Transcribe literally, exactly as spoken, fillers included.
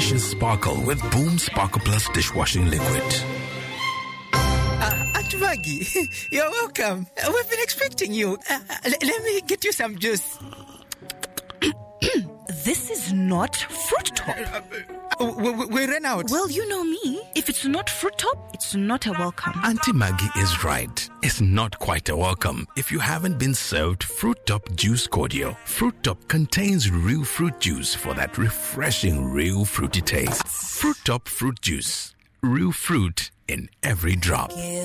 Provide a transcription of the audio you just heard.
dishes sparkle with Boom Sparkle Plus dishwashing liquid. Uh, Aunt Maggie, you're welcome. Uh, we've been expecting you. Uh, l- let me get you some juice. This is not Fruit Top. Uh, we, we, we ran out. Well, you know me. If it's not Fruit Top, it's not a welcome. Auntie Maggie is right. It's not quite a welcome if you haven't been served Fruit Top Juice Cordial. Fruit Top contains real fruit juice for that refreshing, real fruity taste. Fruit Top Fruit Juice. Real fruit in every drop.